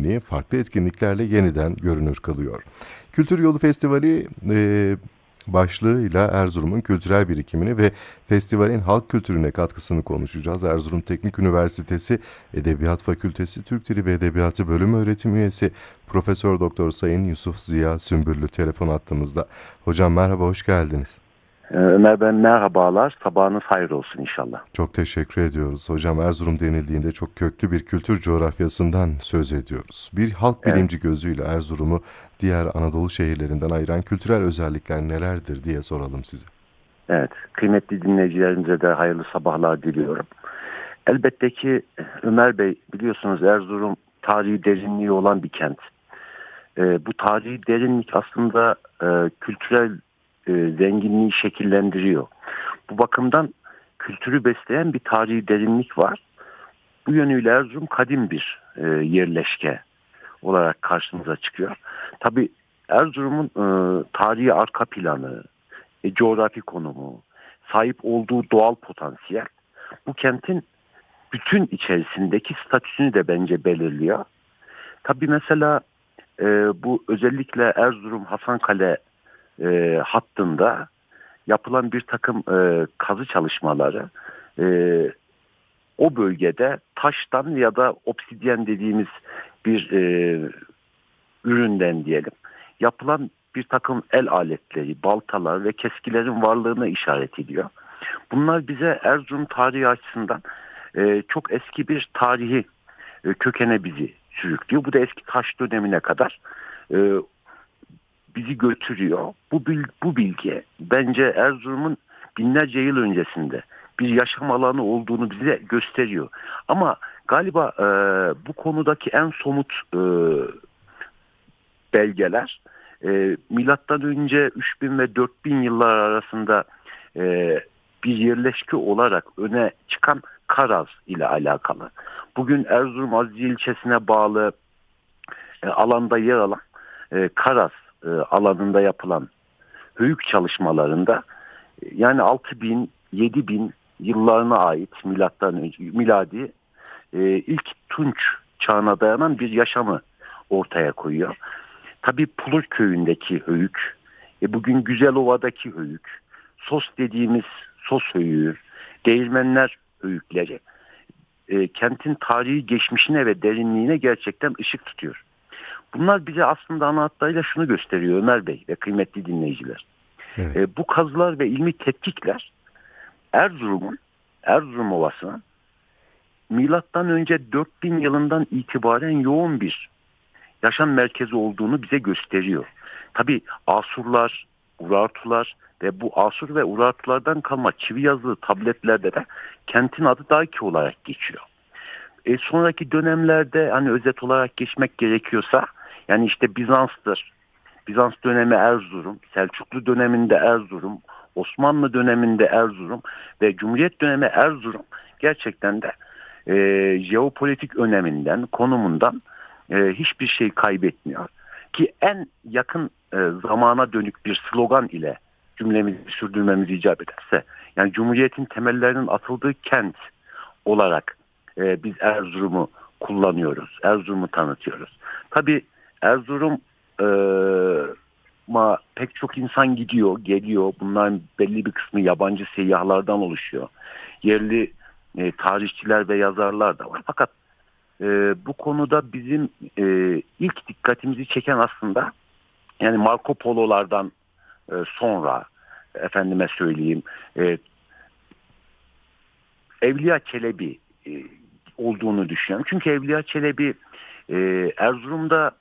zenginliği farklı etkinliklerle yeniden görünür kılıyor. Kültür Yolu Festivali başlığıyla Erzurum'un kültürel birikimini ve festivalin halk kültürüne katkısını konuşacağız. Erzurum Teknik Üniversitesi Edebiyat Fakültesi Türk Dili ve Edebiyatı Bölüm Öğretim Üyesi Profesör Doktor Sayın Yusuf Ziya Sümbüllü telefon attığımızda. Hocam merhaba, hoş geldiniz. Ömer, ben merhabalar. Sabahınız hayır olsun inşallah. Çok teşekkür ediyoruz. Hocam, Erzurum denildiğinde çok köklü bir kültür coğrafyasından söz ediyoruz. Bir halk Evet, bilimci gözüyle Erzurum'u diğer Anadolu şehirlerinden ayıran kültürel özellikler nelerdir diye soralım size. evet. Kıymetli dinleyicilerimize de hayırlı sabahlar diliyorum. Elbette ki Ömer Bey, biliyorsunuz Erzurum tarihi derinliği olan bir kent. Bu tarihi derinlik aslında kültürel zenginliği şekillendiriyor. Bu bakımdan kültürü besleyen bir tarihi derinlik var. Bu yönüyle Erzurum kadim bir yerleşke olarak karşımıza çıkıyor. Tabii Erzurum'un tarihi arka planı, coğrafi konumu, sahip olduğu doğal potansiyel bu kentin bütün içerisindeki statüsünü de bence belirliyor. Tabii mesela bu özellikle Erzurum Hasankale hattında yapılan bir takım kazı çalışmaları e, o bölgede taştan ya da obsidyen dediğimiz bir üründen diyelim yapılan bir takım el aletleri, baltalar ve keskilerin varlığına işaret ediyor. Bunlar bize Erzurum tarihi açısından çok eski bir tarihi kökene bizi sürüklüyor. Bu da eski taş dönemine kadar e, bizi götürüyor. Bu bilgi bence Erzurum'un binlerce yıl öncesinde bir yaşam alanı olduğunu bize gösteriyor. Ama galiba bu konudaki en somut belgeler milattan önce 3000 ve 4000 yıllar arasında e, bir yerleşke olarak öne çıkan Karaz ile alakalı. Bugün Erzurum Aziz ilçesine bağlı alanda yer alan Karaz alanında yapılan höyük çalışmalarında yani 6000 7000 yıllarına ait milattan önce miladi ilk Tunç çağına dayanan bir yaşamı ortaya koyuyor. Tabii Pulur köyündeki höyük, bugün Güzelova'daki höyük, Sos dediğimiz Sos höyüğü, Değirmenler höyükleri kentin tarihi geçmişine ve derinliğine gerçekten ışık tutuyor. Bunlar bize aslında ana hatlarıyla şunu gösteriyor Ömer Bey ve kıymetli dinleyiciler. Evet. Bu kazılar ve ilmi tetkikler Erzurum Ovası'nın milattan önce 4000 yılından itibaren yoğun bir yaşam merkezi olduğunu bize gösteriyor. Tabii Asurlar, Urartular ve bu Asur ve Urartulardan kalma çivi yazılı tabletlerde de kentin adı Daki olarak geçiyor. Sonraki dönemlerde hani özet olarak geçmek gerekiyorsa yani işte Bizans'tır. Bizans dönemi Erzurum, Selçuklu döneminde Erzurum, Osmanlı döneminde Erzurum ve Cumhuriyet dönemi Erzurum gerçekten de jeopolitik öneminden, konumundan hiçbir şey kaybetmiyor. Ki en yakın zamana dönük bir slogan ile cümlemizi sürdürmemiz icap ederse, yani Cumhuriyet'in temellerinin atıldığı kent olarak biz Erzurum'u kullanıyoruz, Erzurum'u tanıtıyoruz. Tabii Erzurum pek çok insan gidiyor, geliyor. Bunların belli bir kısmı yabancı seyyahlardan oluşuyor. Yerli tarihçiler ve yazarlar da var. Fakat bu konuda bizim ilk dikkatimizi çeken aslında yani Marco Polo'lardan sonra efendime söyleyeyim Evliya Çelebi olduğunu düşünüyorum. Çünkü Evliya Çelebi Erzurum'da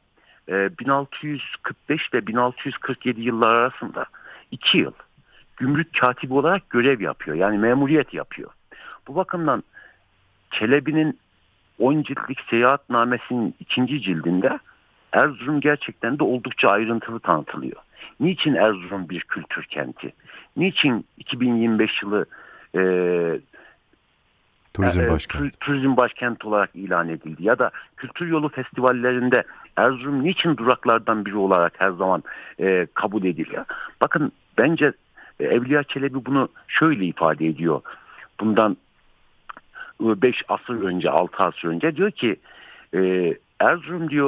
1645 ve 1647 yıllar arasında 2 yıl gümrük katibi olarak görev yapıyor. Yani memuriyet yapıyor. Bu bakımdan Çelebi'nin 10 ciltlik seyahatnamesinin 2. cildinde Erzurum gerçekten de oldukça ayrıntılı tanıtılıyor. Niçin Erzurum bir kültür kenti? Niçin 2025 yılı e, Turizm başkenti. turizm başkenti olarak ilan edildi? Ya da kültür yolu festivallerinde Erzurum niçin duraklardan biri olarak her zaman kabul ediliyor? Bakın bence Evliya Çelebi bunu şöyle ifade ediyor. Bundan 5 asır önce, 6 asır önce diyor ki Erzurum diyor